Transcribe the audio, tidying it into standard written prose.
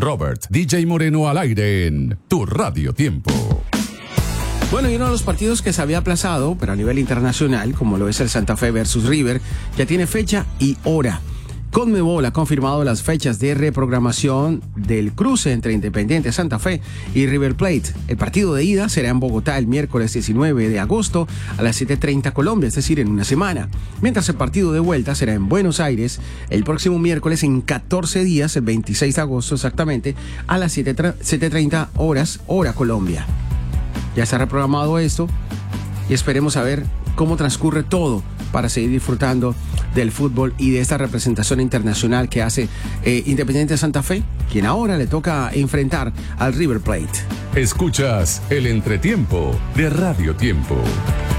Robert DJ Moreno al aire en Tu Radio Tiempo. Bueno, y uno de los partidos que se había aplazado, pero a nivel internacional, como lo es el Santa Fe versus River, ya tiene fecha y hora. Conmebol ha confirmado las fechas de reprogramación del cruce entre Independiente Santa Fe y River Plate. El partido de ida será en Bogotá el miércoles 19 de agosto a las 7:30 Colombia, es decir, en una semana. Mientras el partido de vuelta será en Buenos Aires el próximo miércoles en 14 días, el 26 de agosto exactamente, a las 7:30 horas, hora Colombia. Ya está reprogramado esto y esperemos a ver cómo transcurre todo para seguir disfrutando del fútbol y de esta representación internacional que hace Independiente Santa Fe, quien ahora le toca enfrentar al River Plate. Escuchas el entretiempo de Radio Tiempo.